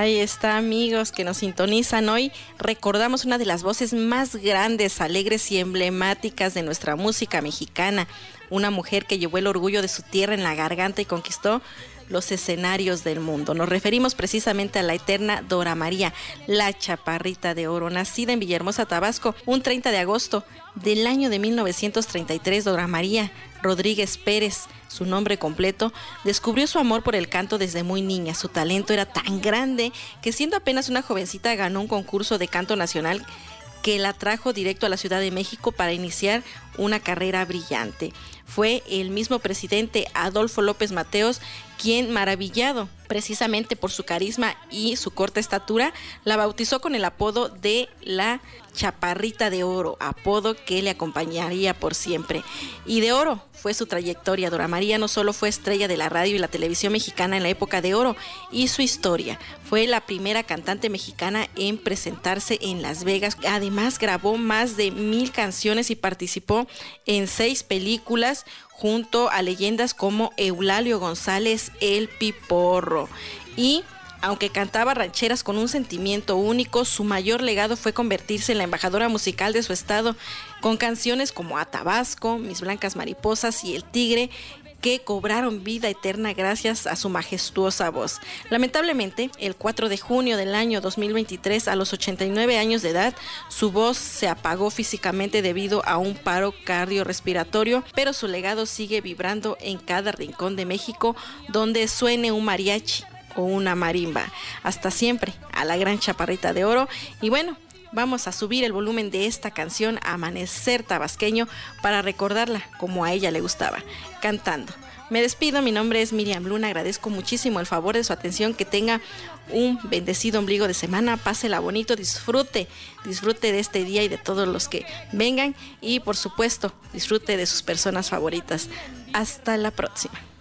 Ahí está, amigos que nos sintonizan hoy. Recordamos una de las voces más grandes, alegres y emblemáticas de nuestra música mexicana. Una mujer que llevó el orgullo de su tierra en la garganta y conquistó los escenarios del mundo. Nos referimos precisamente a la eterna Dora María, la Chaparrita de Oro, nacida en Villahermosa, Tabasco, un 30 de agosto del año de 1933. Dora María Rodríguez Pérez, su nombre completo, descubrió su amor por el canto desde muy niña. Su talento era tan grande que, siendo apenas una jovencita, ganó un concurso de canto nacional que la trajo directo a la Ciudad de México para iniciar una carrera brillante. Fue el mismo presidente Adolfo López Mateos quien, maravillado precisamente por su carisma y su corta estatura, la bautizó con el apodo de la Chaparrita de Oro, apodo que le acompañaría por siempre. Y de oro fue su trayectoria. Dora María no solo fue estrella de la radio y la televisión mexicana en la época de oro y su historia, fue la primera cantante mexicana en presentarse en Las Vegas. Además, grabó más de 1000 canciones y participó en 6 películas junto a leyendas como Eulalio González, El Piporro. Y aunque cantaba rancheras con un sentimiento único, su mayor legado fue convertirse en la embajadora musical de su estado, con canciones como A Tabasco, Mis Blancas Mariposas y El Tigre, que cobraron vida eterna gracias a su majestuosa voz. Lamentablemente, el 4 de junio del año 2023, a los 89 años de edad, su voz se apagó físicamente debido a un paro cardiorrespiratorio, pero su legado sigue vibrando en cada rincón de México donde suene un mariachi o una marimba. Hasta siempre, a la gran Chaparrita de Oro. Y bueno, vamos a subir el volumen de esta canción, Amanecer Tabasqueño, para recordarla como a ella le gustaba, cantando. Me despido, mi nombre es Miriam Luna, agradezco muchísimo el favor de su atención, que tenga un bendecido ombligo de semana, pásela bonito, disfrute de este día y de todos los que vengan, y por supuesto, disfrute de sus personas favoritas. Hasta la próxima.